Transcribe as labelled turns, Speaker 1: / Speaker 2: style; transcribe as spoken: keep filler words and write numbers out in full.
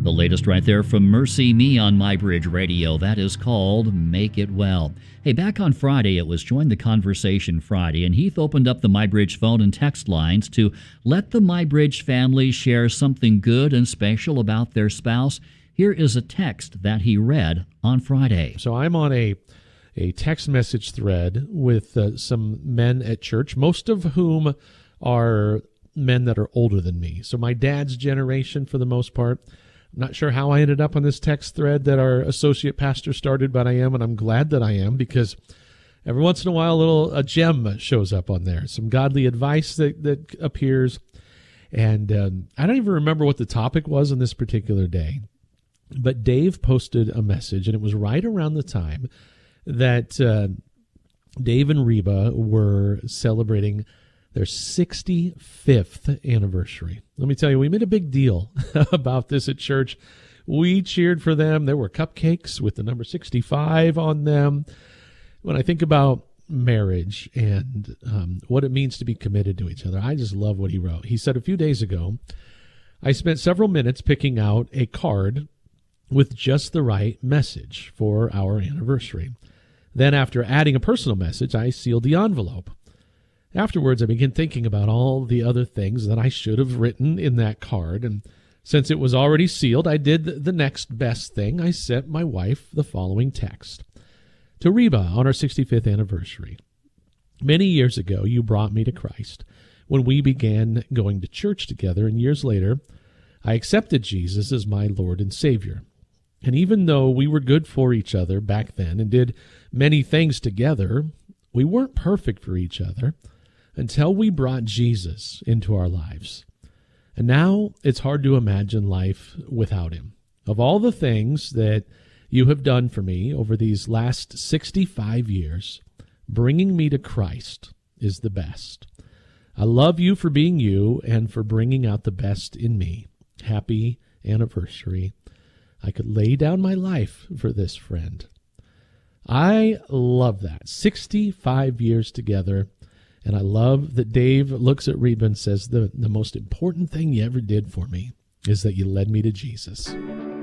Speaker 1: The latest right there from Mercy Me on MyBridge Radio. That is called Make It Well. Hey, back on Friday, it was Join the Conversation Friday, and Heath opened up the MyBridge phone and text lines to let the MyBridge family share something good and special about their spouse. Here is a text that he read on Friday.
Speaker 2: So I'm on a a text message thread with uh, some men at church, most of whom are men that are older than me. So my dad's generation for the most part. I'm not sure how I ended up on this text thread that our associate pastor started, but I am, and I'm glad that I am, because every once in a while a little a gem shows up on there, some godly advice that, that appears. And um, I don't even remember what the topic was on this particular day, but Dave posted a message, and it was right around the time that uh, Dave and Reba were celebrating their sixty-fifth anniversary. Let me tell you, we made a big deal about this at church. We cheered for them. There were cupcakes with the number sixty-five on them. When I think about marriage and um, what it means to be committed to each other, I just love what he wrote. He said, a few days ago, I spent several minutes picking out a card with just the right message for our anniversary. Then, after adding a personal message, I sealed the envelope. Afterwards, I began thinking about all the other things that I should have written in that card, and since it was already sealed, I did the next best thing. I sent my wife the following text. To Reba on our sixty-fifth anniversary. Many years ago, you brought me to Christ when we began going to church together, and years later, I accepted Jesus as my Lord and Savior. And even though we were good for each other back then and did many things together, we weren't perfect for each other until we brought Jesus into our lives. And now it's hard to imagine life without him. Of all the things that you have done for me over these last sixty-five years, bringing me to Christ is the best. I love you for being you and for bringing out the best in me. Happy anniversary. I could lay down my life for this friend. I love that. sixty-five years together. And I love that Dave looks at Reba and says, the, the most important thing you ever did for me is that you led me to Jesus.